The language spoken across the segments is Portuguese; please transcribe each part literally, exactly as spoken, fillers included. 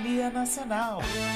Sintonia Nacional.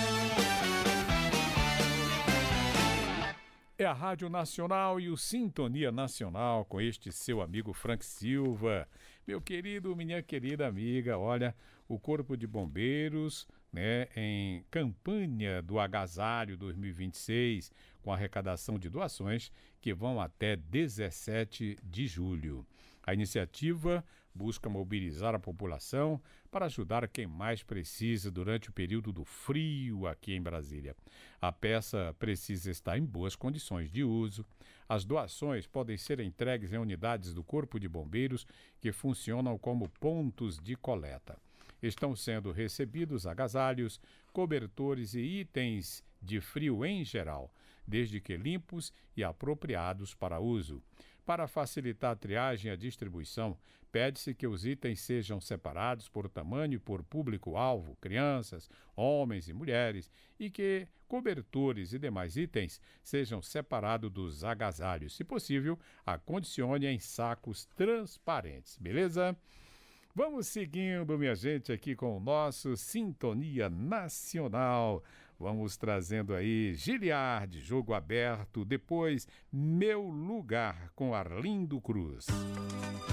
É a Rádio Nacional e o Sintonia Nacional com este seu amigo Frank Silva. Meu querido, minha querida amiga, olha, o Corpo de Bombeiros, né, em campanha do Agasalho dois mil e vinte e seis, com arrecadação de doações que vão até dezessete de julho. A iniciativa busca mobilizar a população para ajudar quem mais precisa durante o período do frio aqui em Brasília. A peça precisa estar em boas condições de uso. As doações podem ser entregues em unidades do Corpo de Bombeiros que funcionam como pontos de coleta. Estão sendo recebidos agasalhos, cobertores e itens de frio em geral, desde que limpos e apropriados para uso. Para facilitar a triagem e a distribuição, pede-se que os itens sejam separados por tamanho e por público-alvo, crianças, homens e mulheres, e que cobertores e demais itens sejam separados dos agasalhos. Se possível, acondicione em sacos transparentes, beleza? Vamos seguindo, minha gente, aqui com o nosso Sintonia Nacional. Vamos trazendo aí Giliard, Jogo Aberto, depois Meu Lugar, com Arlindo Cruz.